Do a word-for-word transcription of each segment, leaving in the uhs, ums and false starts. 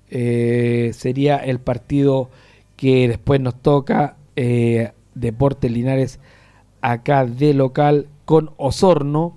eh, sería el partido que después nos toca, eh, Deportes Linares acá de local con Osorno,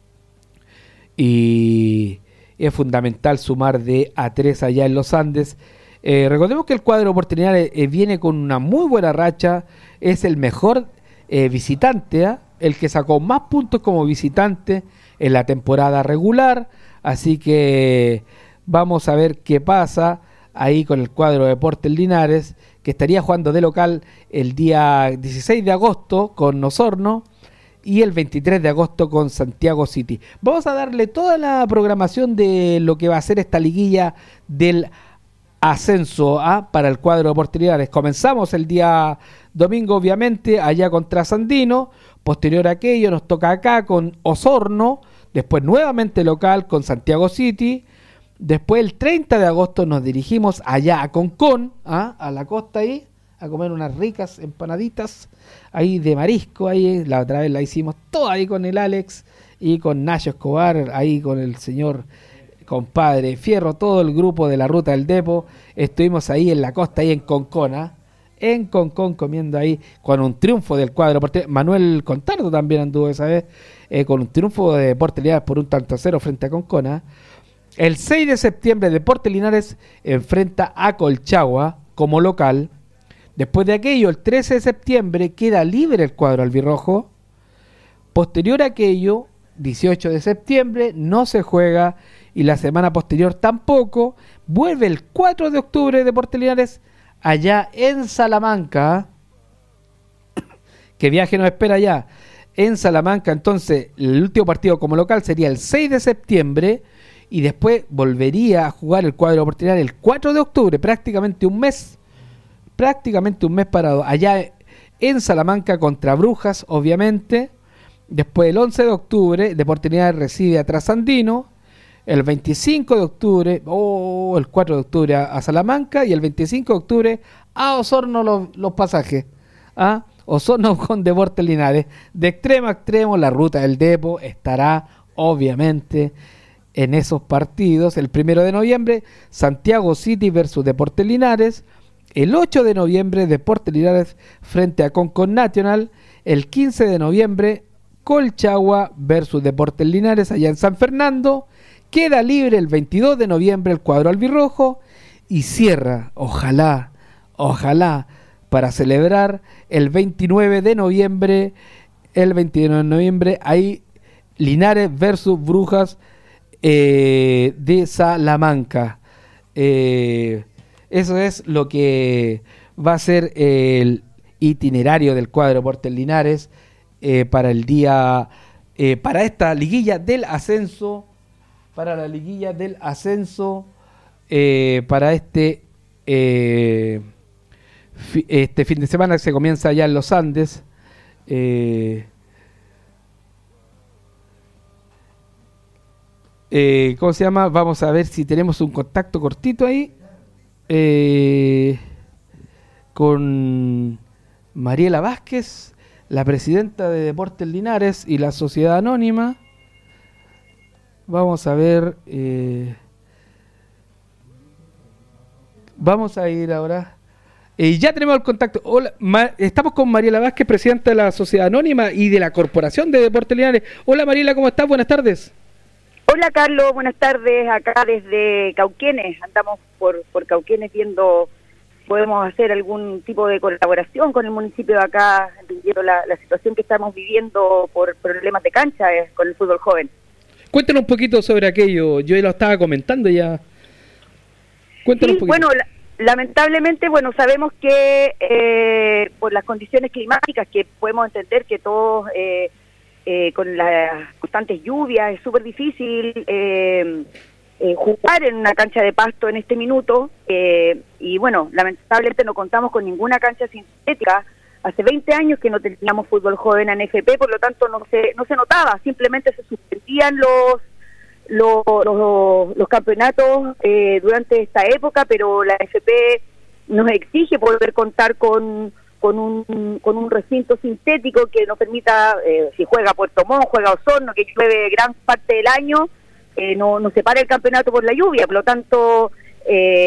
y es fundamental sumar de a tres allá en los Andes. Eh, recordemos que el cuadro Deportes Linares eh, viene con una muy buena racha, es el mejor eh, visitante, ¿eh? el que sacó más puntos como visitante en la temporada regular, así que vamos a ver qué pasa ahí con el cuadro de Deportes Linares, que estaría jugando de local el día dieciséis de agosto con Osorno y el veintitrés de agosto con Santiago City. Vamos a darle toda la programación de lo que va a ser esta liguilla del ascenso ¿ah? para el cuadro de Deportes Linares. Comenzamos el día domingo, obviamente, allá contra Sandino. Posterior a aquello nos toca acá con Osorno, después nuevamente local con Santiago City. Después el treinta de agosto nos dirigimos allá a Concón, ¿ah? a la costa ahí, a comer unas ricas empanaditas ahí de marisco. Ahí la otra vez la hicimos toda ahí con el Alex y con Nacho Escobar, ahí con el señor compadre Fierro, todo el grupo de la Ruta del Depo. Estuvimos ahí en la costa, ahí en Concón, ¿ah? en Concón comiendo ahí con un triunfo del cuadro. Manuel Contardo también anduvo esa vez eh, con un triunfo de Deportes Linares por un tanto a cero frente a Concón. ¿ah? El seis de septiembre Deportes Linares enfrenta a Colchagua como local. Después de aquello, el trece de septiembre queda libre el cuadro albirrojo. Posterior a aquello, dieciocho de septiembre no se juega, y la semana posterior tampoco. Vuelve el cuatro de octubre Deportes Linares allá en Salamanca. Que viaje nos espera allá en Salamanca. Entonces el último partido como local sería el seis de septiembre, y después volvería a jugar el cuadro Deportes Linares el cuatro de octubre, prácticamente un mes prácticamente un mes parado allá en Salamanca contra Brujas, obviamente. Después el once de octubre Deportes Linares recibe a Trasandino. El veinticinco de octubre, o oh, el cuatro de octubre a, a Salamanca, y el veinticinco de octubre a Osorno los, los pasajes. ¿ah? Osorno con Deportes Linares. De extremo a extremo, la Ruta del Depo estará, obviamente, en esos partidos. El primero de noviembre, Santiago City versus Deportes Linares. El ocho de noviembre, Deportes Linares frente a Concon Nacional. El quince de noviembre, Colchagua versus Deportes Linares allá en San Fernando. Queda libre el veintidós de noviembre el cuadro albirrojo, y cierra, ojalá, ojalá, para celebrar el veintinueve de noviembre, el veintinueve de noviembre, ahí Linares versus Brujas eh, de Salamanca. Eh, eso es lo que va a ser el itinerario del cuadro Deportes Linares eh, para el día, eh, para esta liguilla del ascenso. Para la liguilla del ascenso, eh, para este eh, fi, este fin de semana que se comienza allá en los Andes. Eh, eh, ¿Cómo se llama? Vamos a ver si tenemos un contacto cortito ahí eh, con Mariela Vázquez, la presidenta de Deportes Linares y la Sociedad Anónima. Vamos a ver, eh, vamos a ir ahora. Eh, ya tenemos el contacto. Hola, Ma, estamos con Mariela Vázquez, presidenta de la Sociedad Anónima y de la Corporación de Deportes Linares. Hola Mariela, ¿cómo estás? Buenas tardes. Hola Carlos, buenas tardes. Acá desde Cauquenes, andamos por, por Cauquenes viendo si podemos hacer algún tipo de colaboración con el municipio de acá, viendo la, la situación que estamos viviendo por problemas de cancha eh, con el fútbol joven. Cuéntanos un poquito sobre aquello, yo lo estaba comentando ya. Cuéntanos sí, un poquito. Bueno, la, lamentablemente, bueno, sabemos que eh, por las condiciones climáticas, que podemos entender que todos, eh, eh, con las constantes lluvias, es súper difícil eh, eh, jugar en una cancha de pasto en este minuto, eh, y bueno, lamentablemente no contamos con ninguna cancha sintética. Hace veinte años que no teníamos fútbol joven en F P, por lo tanto no se no se notaba, simplemente se suspendían los los, los, los campeonatos eh, durante esta época, pero la F P nos exige poder contar con con un con un recinto sintético que nos permita, eh, si juega Puerto Montt, juega Osorno, que llueve gran parte del año, eh, no, no se para el campeonato por la lluvia, por lo tanto... Eh,